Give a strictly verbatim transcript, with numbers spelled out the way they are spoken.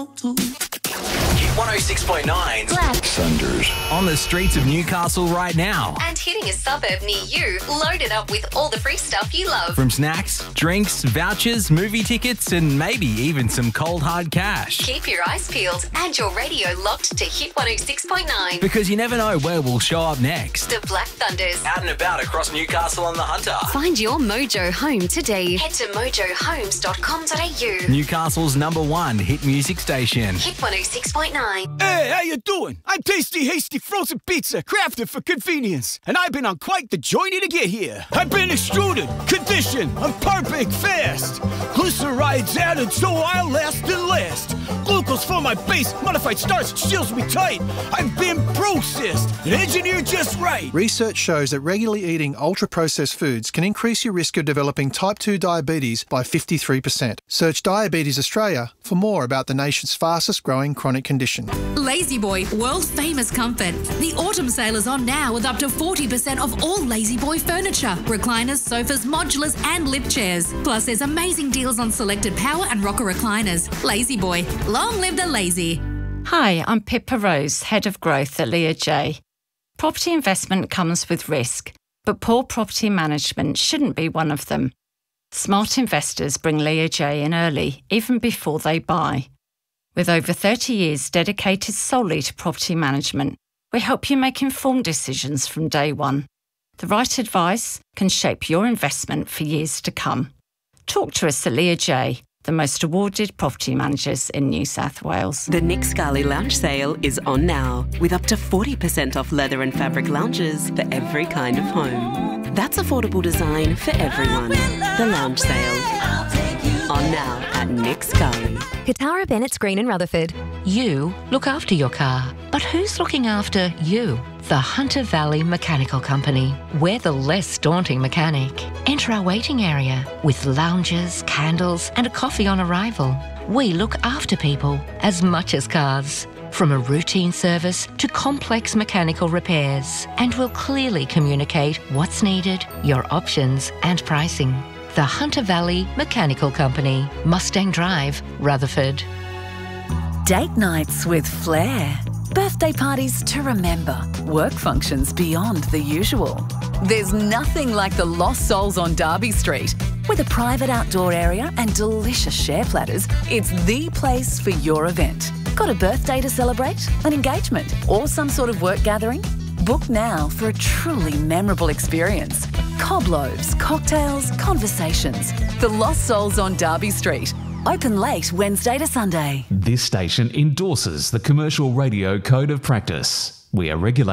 one oh six point nine Black Thunders. On the streets of Newcastle right now. And hitting a suburb near you, loaded up with all the free stuff you love. From snacks, drinks, vouchers, movie tickets, and maybe even some cold hard cash. Keep your eyes peeled and your radio locked to Hit one oh six point nine. Because you never know where we'll show up next. The Black Thunders. out and about across Newcastle on the Hunter. Find your mojo home today. Head to mojo homes dot com dot a u. Newcastle's number one hit music station. Hit one oh six point nine. Hey, how you doing? I'm Tasty Hasty Frozen Pizza, crafted for convenience. And I've been on quite the journey to get here. I've been extruded, conditioned, I'm perfect fast. Glycerides added so I'll last and last. Glucose for my base, modified starch seals me tight. I've been processed and engineered just right. Research shows that regularly eating ultra-processed foods can increase your risk of developing type two diabetes by fifty-three percent. Search Diabetes Australia for more about the nation's fastest growing chronic condition. Lazy Boy, world famous comfort. The autumn sale is on now with up to forty percent off all Lazy Boy furniture, recliners, sofas, modulars and lip chairs. Plus there's amazing deals on selected power and rocker recliners. Lazy Boy, long live the lazy. Hi, I'm Pippa Rose, Head of Growth at Leah J. Property investment comes with risk, but poor property management shouldn't be one of them. Smart investors bring Leah J in early, even before they buy. With over thirty years dedicated solely to property management, we help you make informed decisions from day one. The right advice can shape your investment for years to come. Talk to us at Leah J, the most awarded property managers in New South Wales. The Nick Scali Lounge Sale is on now, with up to forty percent off leather and fabric lounges for every kind of home. That's affordable design for everyone. The Lounge Sale. On now at Nick Scali. Katara Bennett Green in Rutherford. You look after your car, but who's looking after you? The Hunter Valley Mechanical Company. We're the less daunting mechanic. Enter our waiting area with lounges, candles and a coffee on arrival. We look after people as much as cars. From a routine service to complex mechanical repairs. And we'll clearly communicate what's needed, your options and pricing. The Hunter Valley Mechanical Company, Mustang Drive, Rutherford. Date nights with flair. Birthday parties to remember. Work functions beyond the usual. There's nothing like the Lost Souls on Derby Street. With a private outdoor area and delicious share platters, it's the place for your event. Got a birthday to celebrate? An engagement? Or some sort of work gathering? Book now for a truly memorable experience. Cob loaves, cocktails, conversations. The Lost Souls on Derby Street. Open late Wednesday to Sunday. This station endorses the Commercial Radio Code of Practice. We are regulated